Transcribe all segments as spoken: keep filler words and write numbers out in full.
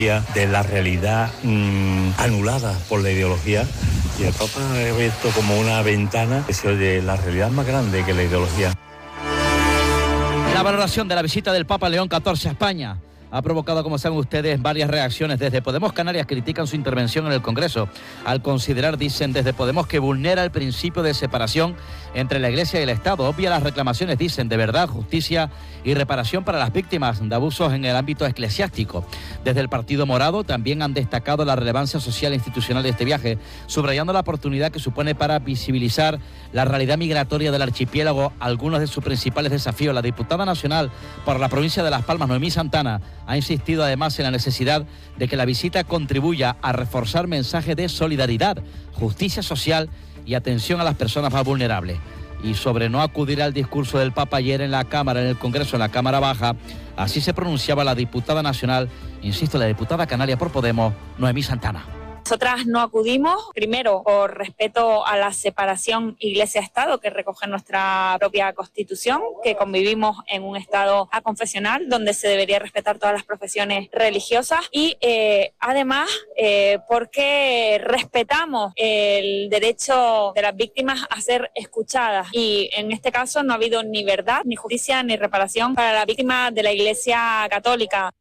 de la realidad mmm, anulada por la ideología, y el Papa ha visto como una ventana que se oye la realidad más grande que la ideología. La valoración de la visita del Papa León catorce a España ha provocado, como saben ustedes, varias reacciones. Desde Podemos Canarias critican su intervención en el Congreso al considerar, dicen desde Podemos, que vulnera el principio de separación entre la Iglesia y el Estado. Obvia las reclamaciones, dicen, de verdad, justicia y reparación para las víctimas de abusos en el ámbito eclesiástico. Desde el Partido Morado también han destacado la relevancia social e institucional de este viaje, subrayando la oportunidad que supone para visibilizar la realidad migratoria del archipiélago, algunos de sus principales desafíos. La diputada nacional por la provincia de Las Palmas, Noemí Santana, ha insistido además en la necesidad de que la visita contribuya a reforzar mensajes de solidaridad, justicia social y atención a las personas más vulnerables. Y sobre no acudir al discurso del Papa ayer en la Cámara, en el Congreso, en la Cámara Baja, así se pronunciaba la diputada nacional, insisto, la diputada canaria por Podemos, Noemí Santana. Nosotras no acudimos, primero, por respeto a la separación Iglesia-Estado que recoge nuestra propia Constitución, que convivimos en un Estado aconfesional donde se debería respetar todas las profesiones religiosas, y eh, además eh, porque respetamos el derecho de las víctimas a ser escuchadas, y en este caso no ha habido ni verdad, ni justicia, ni reparación para las víctimas de la Iglesia Católica.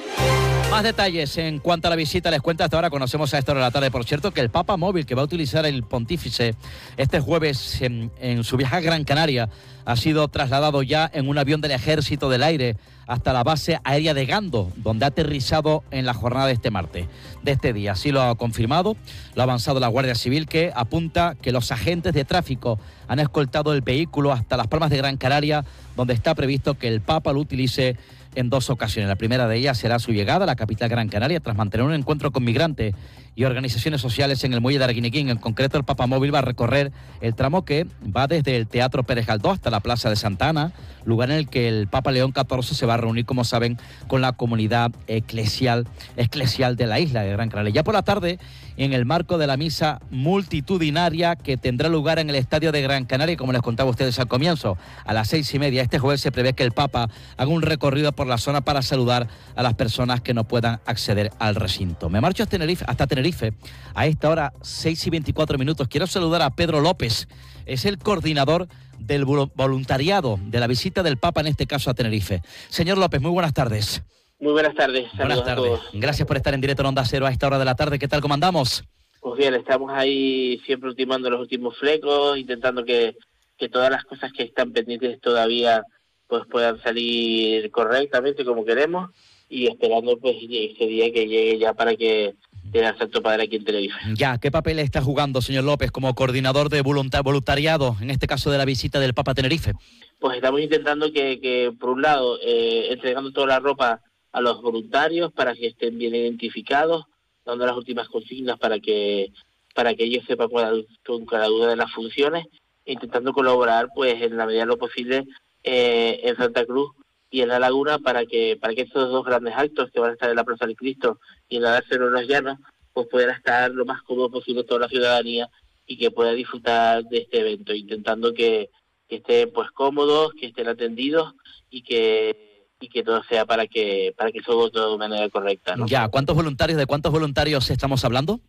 Más detalles en cuanto a la visita, les cuento hasta ahora, conocemos a esta hora de la tarde, por cierto, que el Papa Móvil que va a utilizar el Pontífice este jueves en, en su viaje a Gran Canaria ha sido trasladado ya en un avión del Ejército del Aire hasta la base aérea de Gando, donde ha aterrizado en la jornada de este martes, de este día. Así lo ha confirmado, lo ha avanzado la Guardia Civil, que apunta que los agentes de tráfico han escoltado el vehículo hasta Las Palmas de Gran Canaria, donde está previsto que el Papa lo utilice en dos ocasiones. La primera de ellas será su llegada a la capital Gran Canaria tras mantener un encuentro con migrantes y organizaciones sociales en el muelle de Arguineguín. En concreto, el Papa Móvil va a recorrer el tramo que va desde el Teatro Pérez Galdós hasta la Plaza de Santa Ana, lugar en el que el Papa León catorce se va a reunir, como saben, con la comunidad eclesial, eclesial de la isla de Gran Canaria. Ya por la tarde, en el marco de la misa multitudinaria que tendrá lugar en el Estadio de Gran Canaria, como les contaba a ustedes al comienzo, a las seis y media, este jueves se prevé que el Papa haga un recorrido por la zona para saludar a las personas que no puedan acceder al recinto. Me marcho hasta Tenerife, hasta Tenerife. A esta hora, seis y veinticuatro minutos. Quiero saludar a Pedro López, es el coordinador del voluntariado de la visita del Papa, en este caso a Tenerife. Señor López, muy buenas tardes. Muy buenas tardes. Buenas tardes. A todos. Gracias por estar en directo en Onda Cero a esta hora de la tarde. ¿Qué tal, cómo andamos? Pues bien, estamos ahí siempre ultimando los últimos flecos, intentando que, que todas las cosas que están pendientes todavía pues puedan salir correctamente como queremos, y esperando pues ese día que llegue ya para que tenga Santo Padre aquí en Tenerife. Ya, ¿qué papel está jugando, señor López, como coordinador de voluntariado, en este caso de la visita del Papa a Tenerife? Pues estamos intentando que, que por un lado, eh, entregando toda la ropa a los voluntarios para que estén bien identificados, dando las últimas consignas para que para que ellos sepan con cada duda de las funciones, intentando colaborar pues en la medida de lo posible eh, en Santa Cruz y en La Laguna para que para que estos dos grandes actos que van a estar en la Plaza del Cristo y en la Dárselo en los Llanos pues puedan estar lo más cómodo posible toda la ciudadanía y que pueda disfrutar de este evento, intentando que, que estén pues cómodos, que estén atendidos y que y que todo sea para que para que todo todo de manera correcta, ¿no? Ya, ¿cuántos voluntarios, de cuántos voluntarios estamos hablando?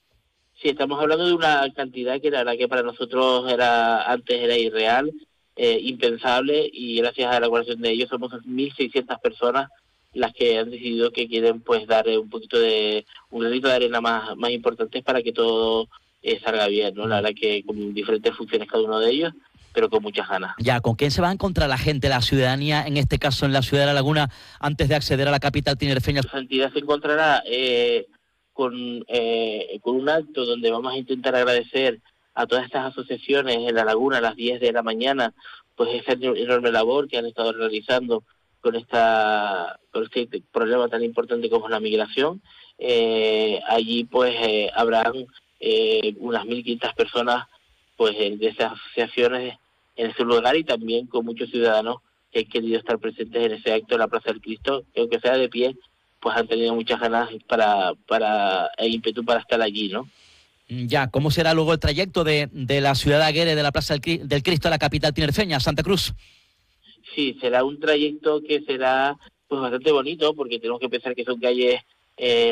Sí, estamos hablando de una cantidad que la verdad que para nosotros era antes era irreal, eh, impensable, y gracias a la colaboración de ellos somos mil seiscientas personas las que han decidido que quieren pues dar un poquito de un granito de arena más más importante para que todo eh, salga bien, ¿no? La verdad que con diferentes funciones cada uno de ellos, pero con muchas ganas. Ya, ¿con quién se va a encontrar la gente, la ciudadanía, en este caso en la ciudad de La Laguna, antes de acceder a la capital tinerfeña? La entidad se encontrará eh, con, eh, con un acto donde vamos a intentar agradecer a todas estas asociaciones en La Laguna a las diez de la mañana, pues esa enorme labor que han estado realizando con esta con este problema tan importante como es la migración. Eh, allí pues eh, habrán eh, unas mil quinientas personas pues de esas asociaciones en ese lugar, y también con muchos ciudadanos que han querido estar presentes en ese acto en la Plaza del Cristo, que aunque sea de pie, pues han tenido muchas ganas para para el ímpetu para estar allí, ¿no? Ya, ¿cómo será luego el trayecto de, de la ciudad de Aguere, de la Plaza del, del Cristo a la capital tinerfeña, Santa Cruz? Sí, será un trayecto que será pues bastante bonito, porque tenemos que pensar que son calles eh,